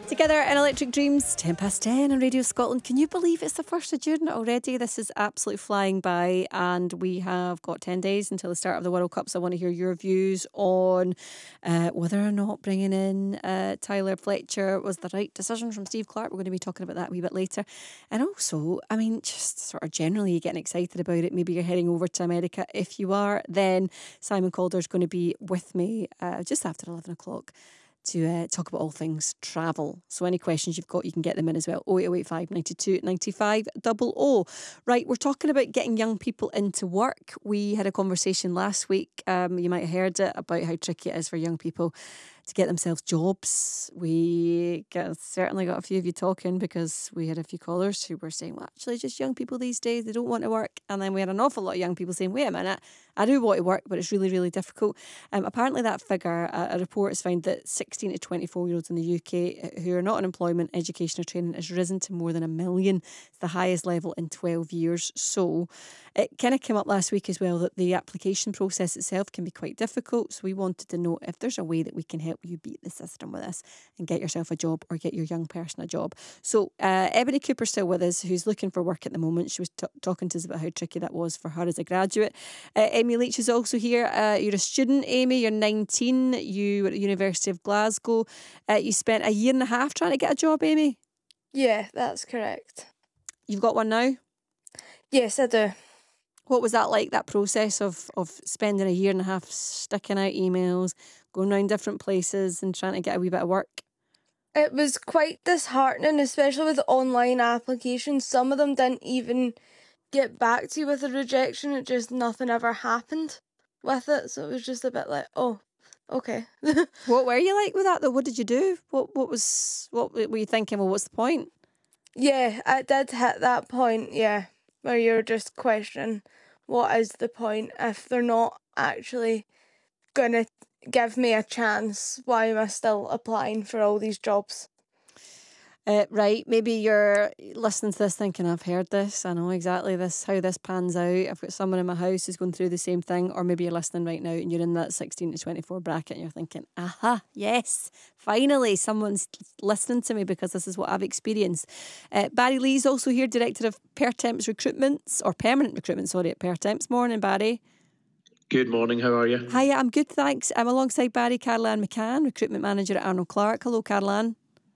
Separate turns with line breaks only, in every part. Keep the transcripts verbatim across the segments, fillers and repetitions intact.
Together in Electric Dreams, ten past ten on Radio Scotland. Can you believe it's the first of June already? This is absolutely flying by, and we have got ten days until the start of the World Cup. So I want to hear your views on uh, whether or not bringing in uh, Tyler Fletcher was the right decision from Steve Clarke. We're going to be talking about that a wee bit later. And also, I mean, just sort of generally getting excited about it. Maybe you're heading over to America. If you are, then Simon Calder's going to be with me uh, just after eleven o'clock. To uh, talk about all things travel. So any questions you've got, you can get them in as well. oh eight oh eight five, nine two, nine five double oh. Right, we're talking about getting young people into work. We had a conversation last week, um, you might have heard it, about how tricky it is for young people to get themselves jobs. We get, certainly got a few of you talking because we had a few callers who were saying, well, actually, just young people these days, they don't want to work. And then we had an awful lot of young people saying, wait a minute, I do want to work, but it's really, really difficult. Um, apparently that figure, a, a report has found that sixteen to twenty-four-year-olds in the U K who are not in employment, education or training has risen to more than a million. It's the highest level in twelve years. So it kind of came up last week as well that the application process itself can be quite difficult. So we wanted to know if there's a way that we can help you beat the system with this and get yourself a job or get your young person a job. So uh, Ebony Cooper's still with us, who's looking for work at the moment. She was t- talking to us about how tricky that was for her as a graduate. Uh, Amy Leach is also here. Uh, you're a student, Amy. You're nineteen. You were at the University of Glasgow. Uh, you spent a year and a half trying to get a job, Amy?
Yeah, that's correct.
You've got one now?
Yes, I do.
What was that like, that process of, of spending a year and a half sticking out emails, going around different places and trying to get a wee bit of work?
It was quite disheartening, especially with online applications. Some of them didn't even get back to you with a rejection. It just, nothing ever happened with it. So it was just a bit like, oh, okay.
What were you like with that though? What did you do? What what was, what were you thinking? Well, what's the point?
Yeah, I did hit that point, yeah, where you're just questioning what is the point if they're not actually going to give me a chance. Why am I still applying for all these jobs?
Uh, right, maybe you're listening to this thinking, I've heard this, I know exactly this, how this pans out. I've got someone in my house who's going through the same thing. Or maybe you're listening right now and you're in that sixteen to twenty-four bracket and you're thinking, aha, yes, finally someone's listening to me because this is what I've experienced. Uh, Barry Lee's also here, Director of Pertemps Recruitments, or Permanent Recruitment, sorry, at Pertemps. Morning, Barry.
Good morning, how are you?
Hi, I'm good, thanks. I'm alongside Barry, Caroline McCann, Recruitment Manager at Arnold Clark. Hello, Caroline.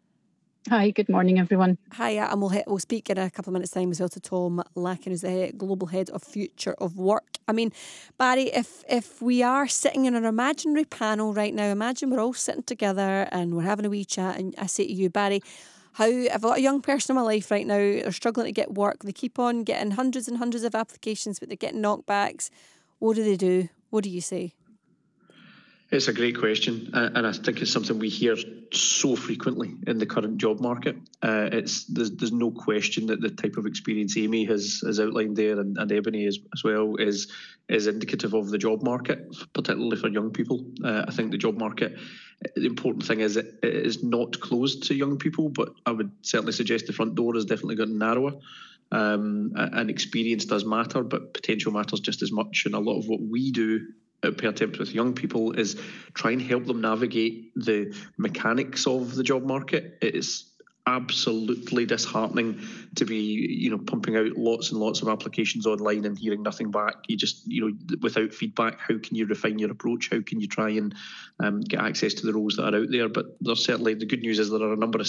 Hi, good morning, everyone.
Hiya, and we'll, he- we'll speak in a couple of minutes' time as well to Tom Lacken, who's the head, Global Head of Future of Work. I mean, Barry, if if we are sitting in an imaginary panel right now, imagine we're all sitting together and we're having a wee chat, and I say to you, Barry, how I've got a young person in my life right now, they're struggling to get work, they keep on getting hundreds and hundreds of applications, but they're getting knockbacks. What do they do? What do you say?
It's a great question, uh, and I think it's something we hear so frequently in the current job market. Uh, it's there's, there's no question that the type of experience Amy has, has outlined there, and, and Ebony as, as well, is is indicative of the job market, particularly for young people. Uh, I think the job market, the important thing is it, it is not closed to young people, but I would certainly suggest the front door has definitely gotten narrower. Um, and experience does matter, but potential matters just as much. And a lot of what we do at Pertemps with young people is try and help them navigate the mechanics of the job market. It is absolutely disheartening to be, you know, pumping out lots and lots of applications online and hearing nothing back. You just, you know, without feedback, how can you refine your approach? How can you try and um, get access to the roles that are out there? But there's certainly, the good news is there are a number of